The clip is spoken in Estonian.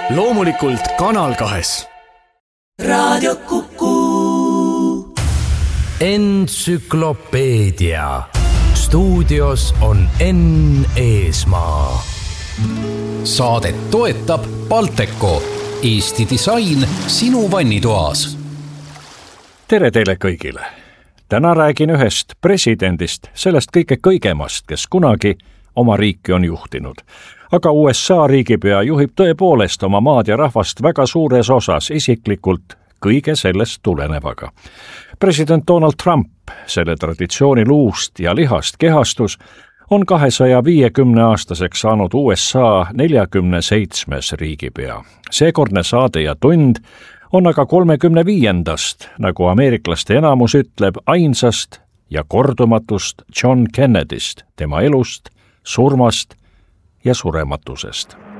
loomulikult Kanal 2. Raadio Kuku. Entsüklopeedia. Stuudios on Enn Eesmaa. Saadet toetab Balteco, Eesti disain sinu vannitoas. Tere teile kõigile! Täna räägin ühest presidendist, sellest kõigemast, kes kunagi oma riiki on juhtinud. Aga USA riigipea juhib tõepoolest oma maad ja rahvast väga suures osas isiklikult kõige sellest tulenevaga. President Donald Trump, selle traditsiooni luust ja lihast kehastus, on 250-aastaseks saanud USA 47. riigipea. Seekordne saade ja tund on aga 35. nagu ameeriklaste enamus ütleb, ainsast ja kordumatust John Kennedyst, tema elust, surmast ja surematusest.